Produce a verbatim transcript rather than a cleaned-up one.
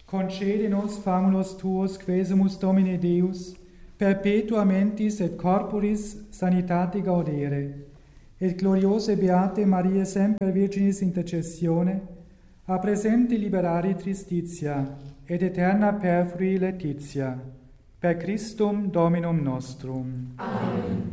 concede nos famulos tuos, quesumus Domine Deus, perpetua mentis et corporis sanitate gaudere, et gloriose beate Maria semper Virginis intercessione, a presente liberare tristitia, et eterna perfrui laetitia, per Christum Dominum nostrum. Amen.